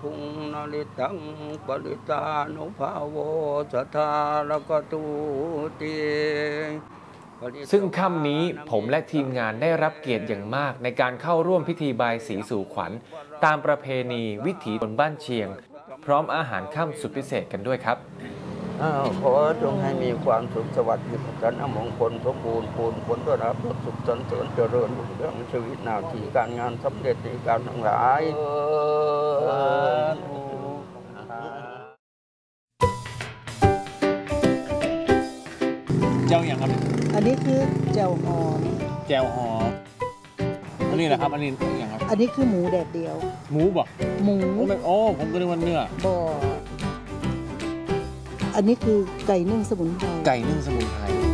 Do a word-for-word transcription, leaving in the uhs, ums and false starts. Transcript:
ทุงนริตังปริตานุภาโวสัทธารกตูติซึ่งค่ำนี้ผมและทีมงานได้รับเกียรติอย่างมากในการเข้าร่วมพิธีบายสีสู่ขวัญตามประเพณีวิถีคนบ้านเชียงพร้อมอาหารค่ำสุดพิเศษกันด้วยครับขอจงให้มีความสุขสวัสดิ์กันอมงคลสมบูรณ์ปูนผลด้วยรับสุขสันต์เจริญรุ่งเรืองชีวิตหน้าที่การงานสำเร็จในการทั้งหลายเจ้าอย่างครับอันนี้คือแจ่วหอมแจ่วหอมอันนี้แหละครับอันนี้อย่างครับอันนี้คือหมูแดดเดียวหมูบ่หมูโอ้ผมก็นึกว่าเนื้อบ่อันนี้คือไก่นึ่งสมุนไพรไก่นึ่งสมุนไพร